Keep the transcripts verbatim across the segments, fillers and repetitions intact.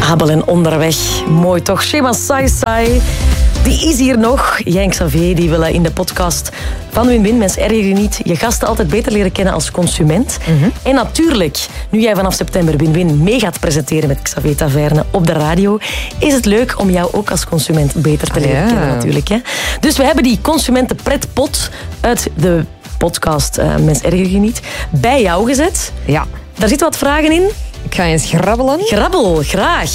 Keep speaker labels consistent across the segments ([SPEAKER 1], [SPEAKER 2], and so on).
[SPEAKER 1] Abel en Onderweg. Mooi toch? Shema Sai Sai. Die is hier nog. Jij en Xavier die willen in de podcast van Win-Win, mensen erger je niet, je gasten altijd beter leren kennen als consument. Mm-hmm. En natuurlijk, nu jij vanaf september Win-Win mee gaat presenteren met Xavier Taverne op de radio, is het leuk om jou ook als consument beter te leren ah, ja. kennen natuurlijk. Hè? Dus we hebben die consumentenpretpot uit de podcast uh, Mensen erger je niet bij jou gezet.
[SPEAKER 2] Ja.
[SPEAKER 1] Daar zitten wat vragen in.
[SPEAKER 2] Ik ga eens grabbelen.
[SPEAKER 1] Grabbel, graag.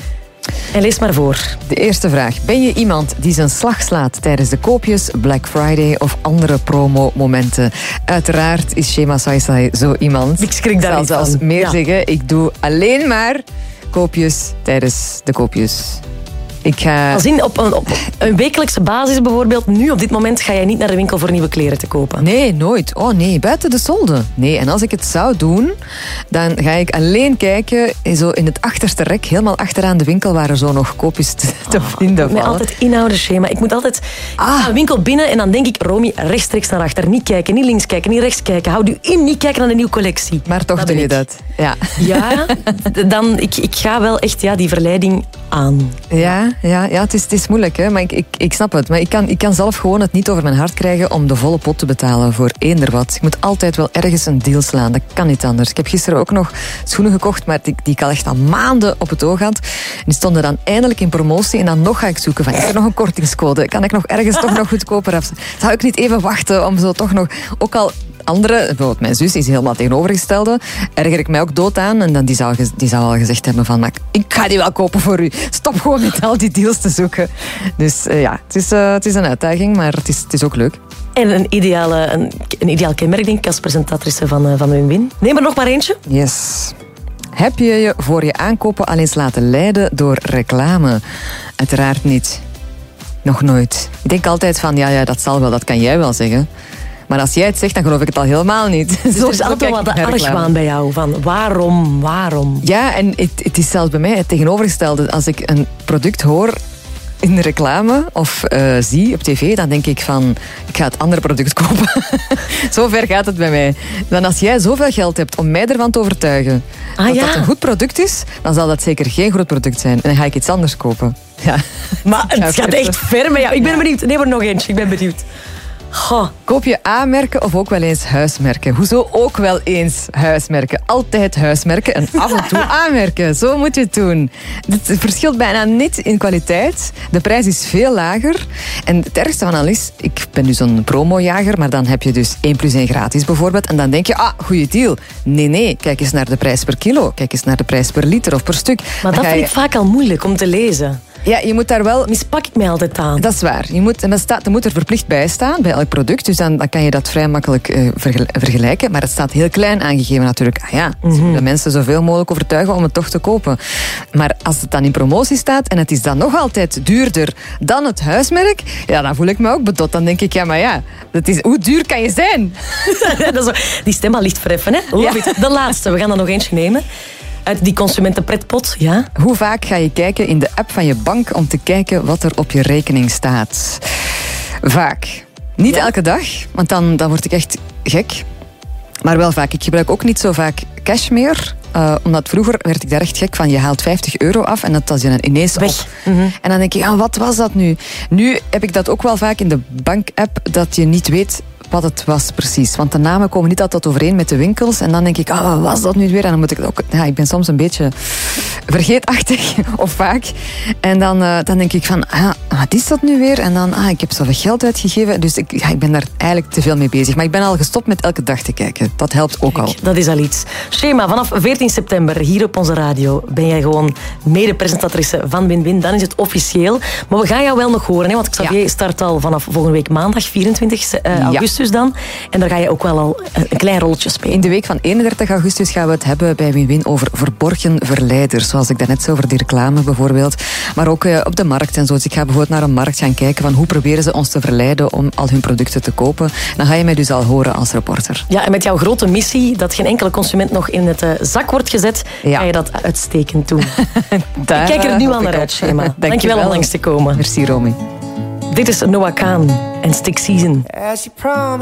[SPEAKER 1] En lees maar voor.
[SPEAKER 2] De eerste vraag. Ben je iemand die zijn slag slaat tijdens de koopjes, Black Friday of andere promo-momenten? Uiteraard is Shema Sai Sai zo iemand.
[SPEAKER 1] Ik schrik daar niet van.
[SPEAKER 2] Ik zal zelfs meer ja. zeggen. Ik doe alleen maar koopjes tijdens de koopjes. Ik ga...
[SPEAKER 1] Als in op een, op een wekelijkse basis bijvoorbeeld, nu op dit moment ga jij niet naar de winkel voor nieuwe kleren te kopen?
[SPEAKER 2] Nee, nooit. Oh nee, buiten de solden. Nee, en als ik het zou doen, dan ga ik alleen kijken zo in het achterste rek, helemaal achteraan de winkel waar er zo nog koopjes te, te oh, vinden vallen.
[SPEAKER 1] Ik moet altijd inhouden, Shema. Ik moet altijd ah. een winkel binnen en dan denk ik, Romy, rechtstreeks naar achter. Niet kijken, niet links kijken, niet rechts kijken. Houd u in, niet kijken naar de nieuwe collectie.
[SPEAKER 2] Maar toch dat doe je ik. dat. Ja,
[SPEAKER 1] ja dan, ik, ik ga wel echt ja, die verleiding aan.
[SPEAKER 2] Ja, ja, ja het, is, het is moeilijk, hè? Maar ik, ik, ik snap het. Maar ik kan, ik kan zelf gewoon het niet over mijn hart krijgen om de volle pot te betalen voor eender wat. Ik moet altijd wel ergens een deal slaan. Dat kan niet anders. Ik heb gisteren ook nog schoenen gekocht, maar die, die ik al echt al maanden op het oog had. En die stonden dan eindelijk in promotie. En dan nog ga ik zoeken van, is er nog een kortingscode? Kan ik nog ergens toch nog goedkoper af? Zou ik niet even wachten om zo toch nog... Ook al... Andere, bijvoorbeeld mijn zus is helemaal tegenovergestelde. Erger ik mij ook dood aan. En dan die zou, die zou al gezegd hebben van... Maar ik ga die wel kopen voor u. Stop gewoon met al die deals te zoeken. Dus uh, ja, het is, uh, het is een uitdaging, maar het is, het is ook leuk.
[SPEAKER 1] En een, ideale, een, een ideaal kenmerk, denk ik, als presentatrice van, uh, van Win-Win. Neem er nog maar eentje.
[SPEAKER 2] Yes. Heb je je voor je aankopen al eens laten leiden door reclame? Uiteraard niet. Nog nooit. Ik denk altijd van, ja, ja, dat zal wel, dat kan jij wel zeggen. Maar als jij het zegt, dan geloof ik het al helemaal niet.
[SPEAKER 1] Dus er is altijd wat de argwaan bij jou. Van waarom, waarom?
[SPEAKER 2] Ja, en het, het is zelfs bij mij het tegenovergestelde. Als ik een product hoor in de reclame of uh, zie op tv, dan denk ik van, ik ga het andere product kopen. Zo ver gaat het bij mij. Dan als jij zoveel geld hebt om mij ervan te overtuigen ah, dat ja? dat een goed product is, dan zal dat zeker geen goed product zijn. En dan ga ik iets anders kopen. Ja.
[SPEAKER 1] Maar het gaat echt ver met jou. Ik ben benieuwd. Neem er nog eentje. Ik ben benieuwd.
[SPEAKER 2] Goh. Koop je A-merken of ook wel eens huismerken? Hoezo ook wel eens huismerken? Altijd huismerken en af en toe A-merken. Zo moet je het doen. Het verschilt bijna niet in kwaliteit. De prijs is veel lager. En het ergste van al is, ik ben dus een promojager, maar dan heb je dus één plus één gratis bijvoorbeeld. En dan denk je, ah, goede deal. Nee, nee, kijk eens naar de prijs per kilo. Kijk eens naar de prijs per liter of per stuk.
[SPEAKER 1] Maar dat vind je... ik vaak al moeilijk om te lezen.
[SPEAKER 2] Ja, je moet daar wel...
[SPEAKER 1] Mispak ik mij altijd aan.
[SPEAKER 2] Dat is waar. Je moet, en dat, staat, dat moet er verplicht bij staan, bij elk product. Dus dan, dan kan je dat vrij makkelijk uh, vergelijken. Maar het staat heel klein aangegeven natuurlijk. Ah ja, mm-hmm. de mensen zoveel mogelijk overtuigen om het toch te kopen. Maar als het dan in promotie staat en het is dan nog altijd duurder dan het huismerk, ja, dan voel ik me ook bedot. Dan denk ik, ja, maar ja, dat is, hoe duur kan je zijn?
[SPEAKER 1] Dat is zo, die stem al licht verheffen, hè? Ja. De laatste, we gaan er nog eentje nemen. Uit die consumentenpretpot, ja.
[SPEAKER 2] Hoe vaak ga je kijken in de app van je bank om te kijken wat er op je rekening staat? Vaak. Niet ja. elke dag, want dan, dan word ik echt gek. Maar wel vaak. Ik gebruik ook niet zo vaak cash meer. Uh, omdat vroeger werd ik daar echt gek van. Je haalt vijftig euro af en dat was je dan ineens
[SPEAKER 1] weg.
[SPEAKER 2] Op. Mm-hmm. En dan denk je, ja, wat was dat nu? Nu heb ik dat ook wel vaak in de bank-app, dat je niet weet wat het was precies. Want de namen komen niet altijd overeen met de winkels. En dan denk ik, ah, wat was dat nu weer? En dan moet ik ook... Ja, ik ben soms een beetje vergeetachtig, of vaak. En dan, uh, dan denk ik van, ah, wat is dat nu weer? En dan, ah, ik heb zoveel geld uitgegeven. Dus ik, ja, ik ben daar eigenlijk te veel mee bezig. Maar ik ben al gestopt met elke dag te kijken. Dat helpt ook
[SPEAKER 1] Kijk,
[SPEAKER 2] al.
[SPEAKER 1] Dat is al iets. Shema, vanaf veertien september hier op onze radio ben jij gewoon mede-presentatrice van Win-Win. Dan is het officieel. Maar we gaan jou wel nog horen, hè? Want Xavier ja. start al vanaf volgende week maandag, vierentwintig augustus. Ja. Dan. En daar ga je ook wel al een klein rolletje spelen.
[SPEAKER 2] In de week van eenendertig augustus gaan we het hebben bij Win-Win over verborgen verleiders. Zoals ik daarnet zei over die reclame bijvoorbeeld. Maar ook uh, op de markt en zo. Dus ik ga bijvoorbeeld naar een markt gaan kijken van hoe proberen ze ons te verleiden om al hun producten te kopen. Dan ga je mij dus al horen als reporter.
[SPEAKER 1] Ja, en met jouw grote missie dat geen enkele consument nog in het uh, zak wordt gezet, ja. ga je dat uitstekend doen. Daar, ik kijk er nu al naar uit, Shema. Dank je wel om langs te komen.
[SPEAKER 2] Merci, Romy.
[SPEAKER 1] Dit is Noah Kahan en Stick Season.